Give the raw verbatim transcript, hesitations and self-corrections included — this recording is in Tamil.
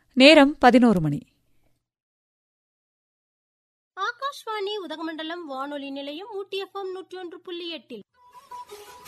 நேரம் பதினோரு மணி. ஆகாஷ்வாணி உதகமண்டலம் வானொலி நிலையம் ஊட்டி எஃப்எம் நூற்றி ஒன்று புள்ளி எட்டில்